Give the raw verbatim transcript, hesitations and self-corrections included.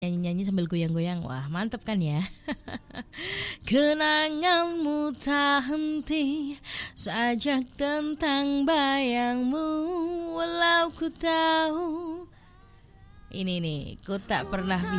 Nyanyi-nyanyi sambil goyang-goyang. Wah, mantep kan ya. Kenanganmu tak henti, sajak tentang bayangmu, walau ku tahu. Ini nih, ku tak pernah bisa